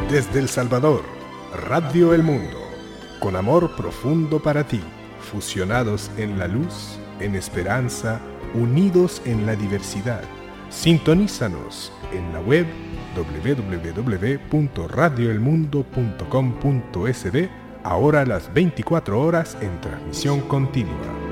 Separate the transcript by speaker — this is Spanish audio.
Speaker 1: Desde El Salvador, Radio El Mundo, con amor profundo para ti, fusionados en la luz, en esperanza, unidos en la diversidad. Sintonízanos en la web www.radioelmundo.com.sb, ahora a las 24 horas en transmisión continua.